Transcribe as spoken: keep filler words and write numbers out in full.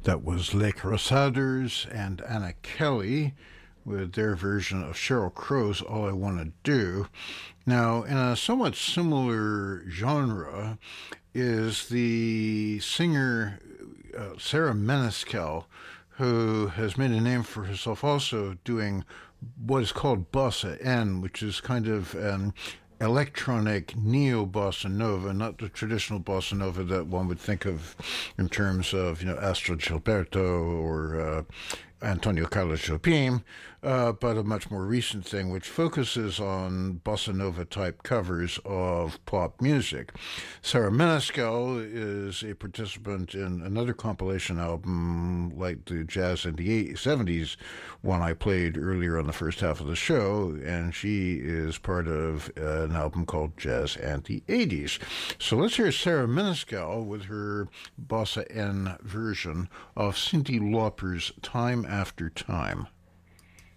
That was Les Crusaders and Anna Kelly with their version of Sheryl Crow's All I Want to Do. Now, in a somewhat similar genre is the singer uh, Sarah Menescal, who has made a name for herself also doing what is called bossa N, which is kind of an electronic neo bossa nova, not the traditional bossa nova that one would think of in terms of, you know, Astrid Gilberto or uh, Antonio Carlos Jobim, uh, but a much more recent thing which focuses on bossa nova type covers of pop music. Sarah Menescal is a participant in another compilation album like the Jazz in the seventies one I played earlier on the first half of the show, and she is part of uh, an album called Jazz and the eighties. So let's hear Sarah Menescal with her bossa N version of Cyndi Lauper's Time After Time.